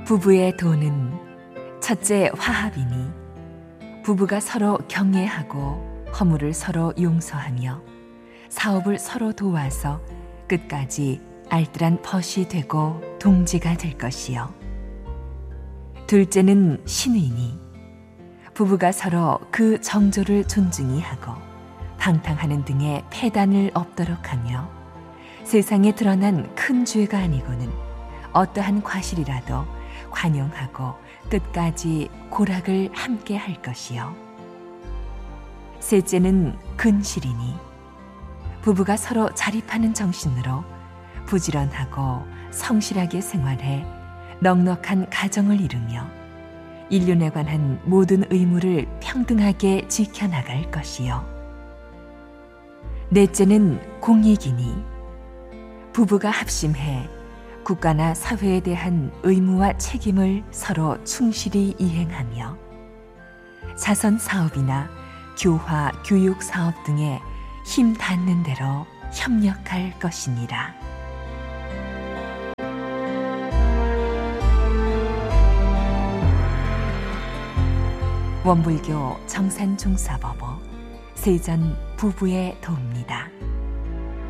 부부의 도는 첫째 화합이니 부부가 서로 경애하고 허물을 서로 용서하며 사업을 서로 도와서 끝까지 알뜰한 벗이 되고 동지가 될 것이요. 둘째는 신의니 부부가 서로 그 정조를 존중히 하고 방탕하는 등의 폐단을 없도록 하며 세상에 드러난 큰 죄가 아니고는 어떠한 과실이라도 관용하고 끝까지 고락을 함께 할 것이요. 셋째는 근실이니 부부가 서로 자립하는 정신으로 부지런하고 성실하게 생활해 넉넉한 가정을 이루며 인륜에 관한 모든 의무를 평등하게 지켜나갈 것이요. 넷째는 공익이니 부부가 합심해 국가나 사회에 대한 의무와 책임을 서로 충실히 이행하며 자선 사업이나 교화, 교육 사업 등에 힘 닿는 대로 협력할 것이니라. 원불교 정산종사법어 세전 부부의 도입니다.